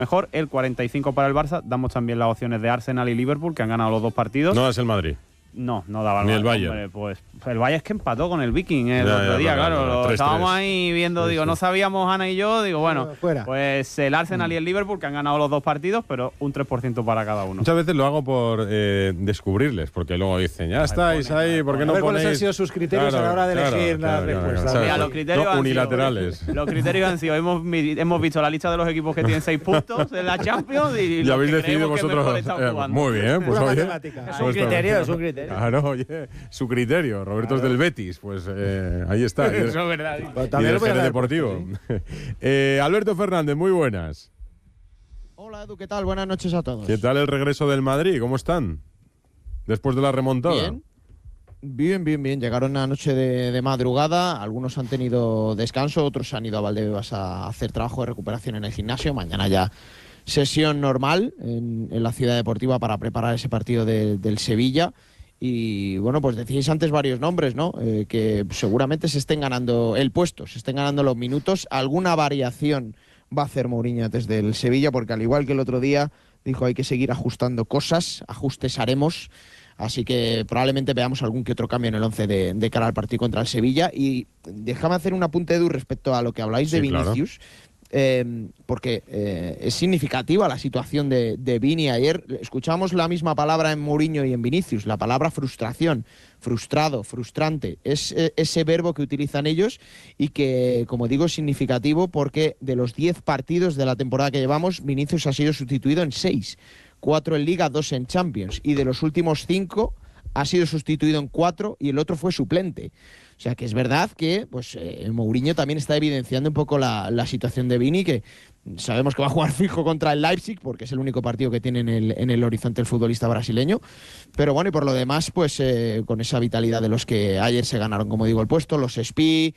mejor, el 45 para el Barça. Damos también las opciones de Arsenal y Liverpool, que han ganado los dos partidos. No es el Madrid. No daba ni el Bayern. Hombre, pues el Bayern es que empató con el Viking el otro día, claro. Lo 3-3. estábamos ahí viendo, digo, no sabíamos Ana y yo, digo, bueno, pues el Arsenal y el Liverpool, que han ganado los dos partidos, pero un 3% para cada uno. Muchas veces lo hago por descubrirles, porque luego dicen, ya estáis ahí, ¿por qué no ponéis? ¿Cuáles han sido sus criterios a la hora de elegir las respuestas? Mira, los criterios unilaterales. Los criterios han sido, hemos visto la lista de los equipos que tienen 6 puntos en la Champions y lo habéis decidido vosotros. Muy bien, pues oye. Es un criterio. Claro, oye, su criterio. Roberto es del Betis, pues ahí está. Eso es verdad. Y del Jerez Deportivo. Alberto Fernández, muy buenas. Hola Edu, ¿qué tal? Buenas noches a todos. ¿Qué tal el regreso del Madrid? ¿Cómo están? Después de la remontada. Bien. Llegaron anoche de madrugada. Algunos han tenido descanso, otros han ido a Valdebebas a hacer trabajo de recuperación en el gimnasio. Mañana ya sesión normal en la ciudad deportiva para preparar ese partido del Sevilla. Y bueno, pues decíais antes varios nombres, ¿no? Que seguramente se estén ganando el puesto, se estén ganando los minutos. Alguna variación va a hacer Mourinho desde el Sevilla, porque al igual que el otro día dijo, hay que seguir ajustando cosas, ajustes haremos. Así que probablemente veamos algún que otro cambio en el 11 de cara al partido contra el Sevilla. Y déjame hacer un apunte, Edu, respecto a lo que habláis de Vinicius. Claro. Porque es significativa la situación de Vini. Ayer escuchamos la misma palabra en Mourinho y en Vinicius, la palabra frustración, frustrado, frustrante. Es ese verbo que utilizan ellos y que, como digo, es significativo porque de los 10 partidos de la temporada que llevamos, Vinicius ha sido sustituido en 6, 4 en Liga, 2 en Champions, y de los últimos 5 ha sido sustituido en 4 y el otro fue suplente. O sea que es verdad que pues Mourinho también está evidenciando un poco la situación de Vini, que sabemos que va a jugar fijo contra el Leipzig porque es el único partido que tiene en el horizonte el futbolista brasileño. Pero bueno, y por lo demás, pues con esa vitalidad de los que ayer se ganaron, como digo, el puesto, los Spi,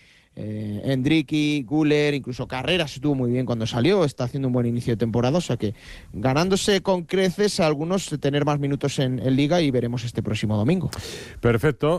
Endricky, Güler, incluso Carreras estuvo muy bien cuando salió, está haciendo un buen inicio de temporada, o sea que ganándose con creces a algunos tener más minutos en Liga, y veremos este próximo domingo. Perfecto,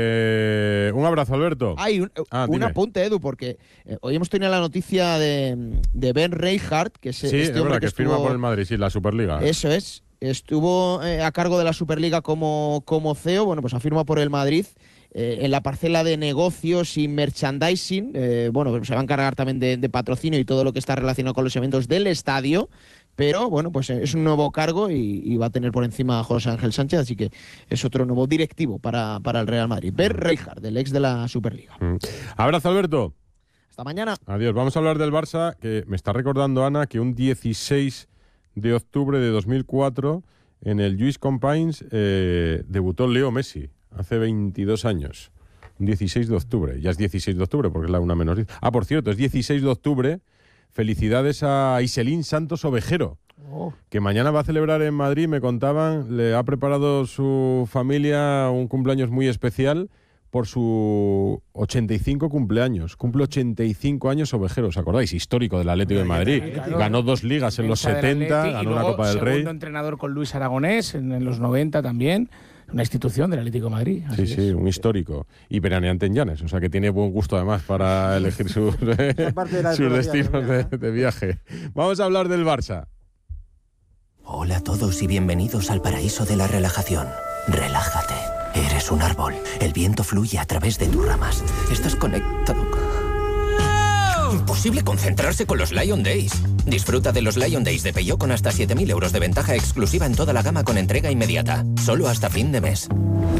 un abrazo, Alberto. Hay un apunte, Edu, porque hoy hemos tenido la noticia de Ben Rijkaard, que es este hombre que firma por el Madrid, sí, la Superliga. Eso es, estuvo a cargo de la Superliga como CEO, bueno, pues ha firmado por el Madrid. En la parcela de negocios y merchandising, bueno, se va a encargar también de patrocinio y todo lo que está relacionado con los eventos del estadio, pero bueno, pues es un nuevo cargo y va a tener por encima a José Ángel Sánchez, así que es otro nuevo directivo para el Real Madrid. Ben Rijkaard, el ex de la Superliga. Abrazo, Alberto. Hasta mañana. Adiós. Vamos a hablar del Barça, que me está recordando Ana que un 16 de octubre de 2004 en el Lluís Companys debutó Leo Messi. Hace 22 años, 16 de octubre, ya es 16 de octubre porque es la una menos 10. Ah, por cierto, es 16 de octubre, felicidades a Iselín Santos Ovejero, que mañana va a celebrar en Madrid, me contaban, le ha preparado su familia un cumpleaños muy especial por su 85 cumpleaños. Cumple 85 años Ovejero, ¿os acordáis? Histórico del Atlético de Madrid. Claro. Ganó 2 ligas en los 70, ganó una Copa del Rey. Segundo entrenador con Luis Aragonés en los 90 también. Una institución del Atlético de Madrid. Sí, un histórico. Y veraneante en Llanes, o sea que tiene buen gusto además para elegir sus destinos de viaje. Vamos a hablar del Barça. Hola a todos y bienvenidos al paraíso de la relajación. Relájate. Eres un árbol. El viento fluye a través de tus ramas. Estás conectado. Imposible concentrarse con los Lion Days. Disfruta de los Lion Days de Peugeot con hasta 7.000 euros de ventaja exclusiva en toda la gama con entrega inmediata. Solo hasta fin de mes.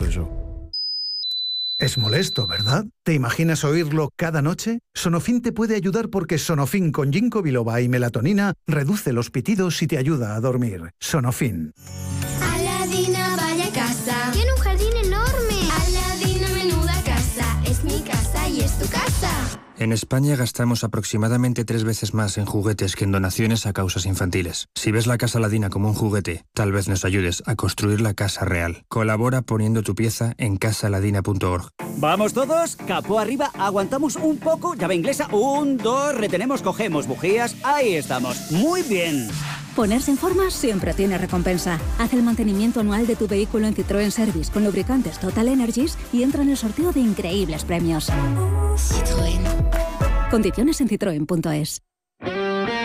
Es molesto, ¿verdad? ¿Te imaginas oírlo cada noche? Sonofin te puede ayudar porque Sonofin con ginkgo biloba y melatonina reduce los pitidos y te ayuda a dormir. Sonofin. Aladina, vaya casa. Tiene un jardín enorme. Aladina, menuda casa. Es mi casa y es tu casa. En España gastamos aproximadamente 3 veces más en juguetes que en donaciones a causas infantiles. Si ves la Casa Aladina como un juguete, tal vez nos ayudes a construir la casa real. Colabora poniendo tu pieza en casaaladina.org. ¿Vamos todos? Capó arriba, aguantamos un poco, llave inglesa, 1, 2, retenemos, cogemos bujías, ahí estamos. Muy bien. Ponerse en forma siempre tiene recompensa. Haz el mantenimiento anual de tu vehículo en Citroën Service con lubricantes Total Energies y entra en el sorteo de increíbles premios. Citroën. Condiciones en citroen.es.